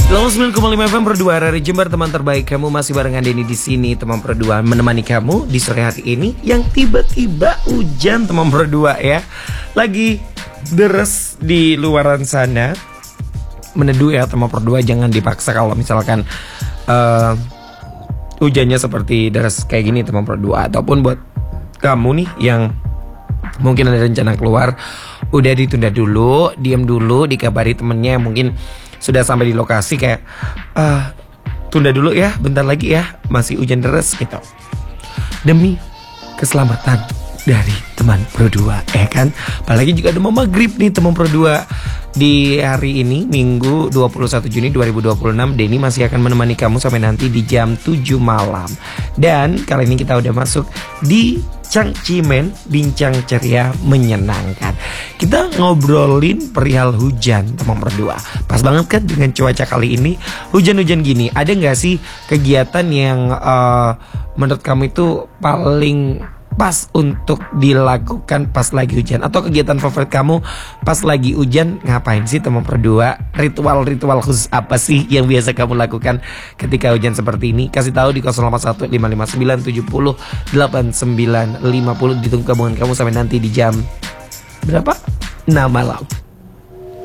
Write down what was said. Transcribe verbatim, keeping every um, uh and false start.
Selamat sembilan koma lima F M Pro dua dari Jember, teman terbaik kamu, masih barengan Denny di sini, teman Pro dua, menemani kamu di sore hari ini yang tiba-tiba hujan, teman Pro dua ya. Lagi deres di luaran sana. Meneduh ya teman Pro dua, jangan dipaksa kalau misalkan uh, hujannya seperti deres kayak gini teman Pro dua. Ataupun buat kamu nih yang mungkin ada rencana keluar, udah ditunda dulu, diam dulu, dikabari temennya yang mungkin sudah sampai di lokasi, kayak uh, tunda dulu ya, bentar lagi ya, masih hujan deras gitu, demi keselamatan dari teman Pro dua ya kan. Apalagi juga ada mau maghrib nih teman Pro dua. Di hari ini Minggu dua puluh satu Juni dua ribu dua puluh enam, Denny masih akan menemani kamu sampai nanti di jam tujuh malam. Dan kali ini kita udah masuk di Cangcimen, bincang ceria menyenangkan. Kita ngobrolin perihal hujan teman Pro dua. Pas banget kan dengan cuaca kali ini, hujan-hujan gini. Ada gak sih kegiatan yang uh, menurut kamu itu paling pas untuk dilakukan pas lagi hujan? Atau kegiatan favorit kamu pas lagi hujan ngapain sih teman Pro dua? Ritual-ritual khusus apa sih yang biasa kamu lakukan ketika hujan seperti ini? Kasih tahu di nol delapan satu lima lima sembilan tujuh nol delapan sembilan lima nol. Ditunggu gabungan kamu sampai nanti di jam berapa? enam malam.